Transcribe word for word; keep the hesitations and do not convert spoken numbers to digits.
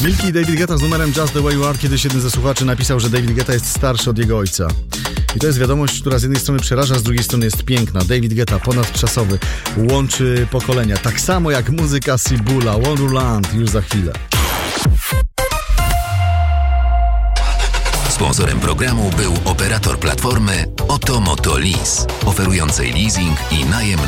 Milki i David Guetta z numerem Just the Way You Are. Kiedyś jeden ze słuchaczy napisał, że David Guetta jest starszy od jego ojca. I to jest wiadomość, która z jednej strony przeraża, z drugiej strony jest piękna. David Guetta, ponadczasowy, łączy pokolenia. Tak samo jak muzyka Sibula, Wonderland już za chwilę. Sponsorem programu był operator platformy Oto Moto Lease, oferującej leasing i najem